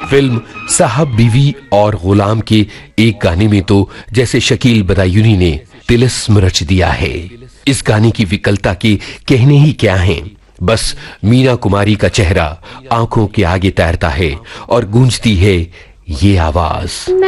Film साहब बीवी और गुलाम के एक गाने में तो जैसे शकील बदायूनी ने तिलिस्म रच दिया है। इस गाने की विकलता के कहने ही क्या हैं। बस मीना कुमारी का चेहरा आंखों के आगे तैरता है और गूंजती है ये आवाज।